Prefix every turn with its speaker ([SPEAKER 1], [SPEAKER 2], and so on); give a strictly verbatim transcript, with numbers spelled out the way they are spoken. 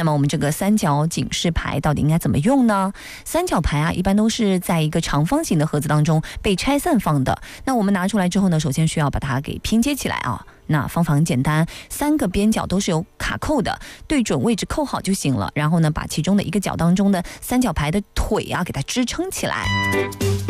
[SPEAKER 1] 那么我们这个三角警示牌到底应该怎么用呢？三角牌啊，一般都是在一个长方形的盒子当中被拆散放的。那我们拿出来之后呢，首先需要把它给拼接起来啊。那方法很简单，三个边角都是有卡扣的，对准位置扣好就行了。然后呢，把其中的一个角当中的三角牌的腿啊，给它支撑起来。